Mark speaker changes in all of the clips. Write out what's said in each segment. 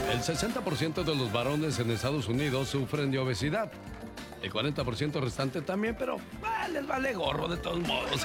Speaker 1: El 60% de los varones en Estados Unidos sufren de obesidad. El 40% restante también, pero les vale gorro de todos modos.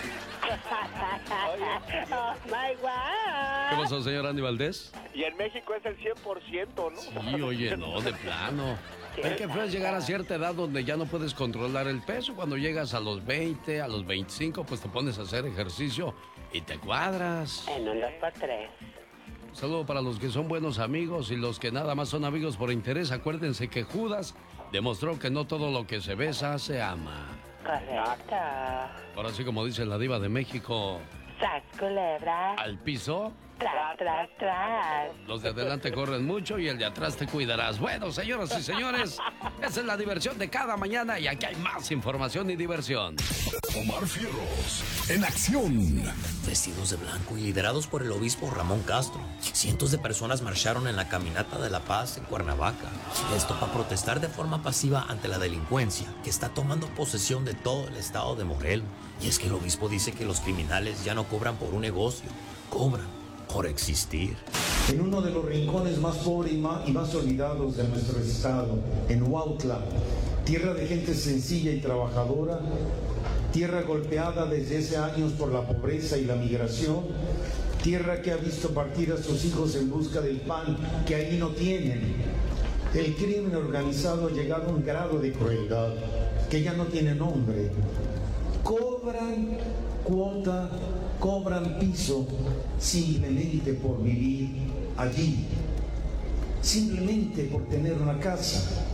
Speaker 2: Oh my God.
Speaker 1: ¿Qué pasó, señor Andy Valdés?
Speaker 3: Y en México es el 100%, ¿no?
Speaker 1: Sí, oye, no, de plano. Es que fue llegar a cierta edad donde ya no puedes controlar el peso. Cuando llegas a los 20, a los 25, pues te pones a hacer ejercicio y te cuadras.
Speaker 2: En un 2x3.
Speaker 1: Un saludo para los que son buenos amigos y los que nada más son amigos por interés. Acuérdense que Judas demostró que no todo lo que se besa se ama.
Speaker 2: Correcto.
Speaker 1: Ahora sí, como dice la diva de México,
Speaker 2: ¡Sas, culebra!
Speaker 1: al piso.
Speaker 2: ¡Tras, tras, tras!
Speaker 1: Los de adelante corren mucho y el de atrás te cuidarás. Bueno, señoras y señores, esa es la diversión de cada mañana y aquí hay más información y diversión.
Speaker 4: Omar Fierros, en acción.
Speaker 5: Vestidos de blanco y liderados por el obispo Ramón Castro, cientos de personas marcharon en la Caminata de la Paz en Cuernavaca. Esto para protestar de forma pasiva ante la delincuencia que está tomando posesión de todo el estado de Morelos. Y es que el obispo dice que los criminales ya no cobran por un negocio, cobran por existir.
Speaker 6: En uno de los rincones más pobres y más olvidados de nuestro estado, en Huautla, tierra de gente sencilla y trabajadora, tierra golpeada desde hace años por la pobreza y la migración, tierra que ha visto partir a sus hijos en busca del pan que ahí no tienen. El crimen organizado ha llegado a un grado de crueldad que ya no tiene nombre. Cobran cuota, cobran piso simplemente por vivir allí, simplemente por tener una casa.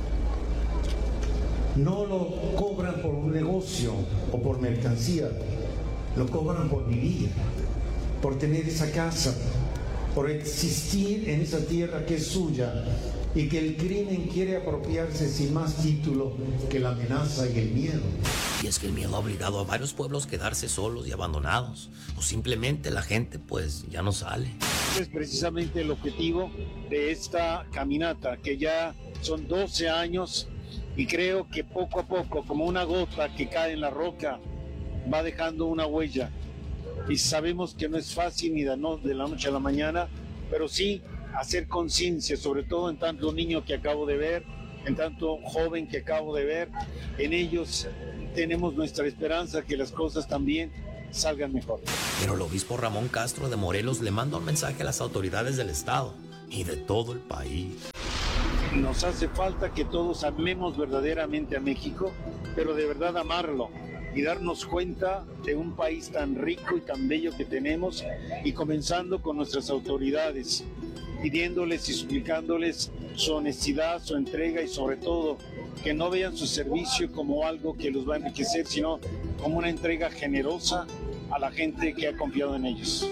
Speaker 6: No lo cobran por un negocio o por mercancía, lo cobran por vivir, por tener esa casa, por existir en esa tierra que es suya y que el crimen quiere apropiarse sin más título que la amenaza y el miedo.
Speaker 5: Y es que el miedo ha obligado a varios pueblos a quedarse solos y abandonados, o simplemente la gente pues ya no sale.
Speaker 7: Es precisamente el objetivo de esta caminata, que ya son 12 años y creo que poco a poco, como una gota que cae en la roca, va dejando una huella. Y sabemos que no es fácil ni de la noche a la mañana, pero sí hacer conciencia, sobre todo en tanto niño que acabo de ver, en tanto joven que acabo de ver. En ellos tenemos nuestra esperanza que las cosas también salgan mejor.
Speaker 5: Pero el obispo Ramón Castro de Morelos le manda un mensaje a las autoridades del estado y de todo el país.
Speaker 7: Nos hace falta que todos amemos verdaderamente a México, pero de verdad amarlo y darnos cuenta de un país tan rico y tan bello que tenemos, y comenzando con nuestras autoridades, pidiéndoles y suplicándoles su honestidad, su entrega y sobre todo que no vean su servicio como algo que los va a enriquecer, sino como una entrega generosa a la gente que ha confiado en ellos.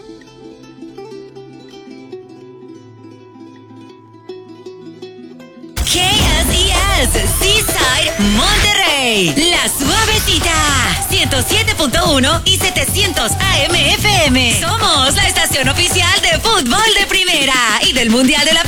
Speaker 8: KSES Seaside Monterrey, La Suavecita, 107.1 y 700 AM FM. Somos la estación oficial de fútbol de primera y del Mundial de la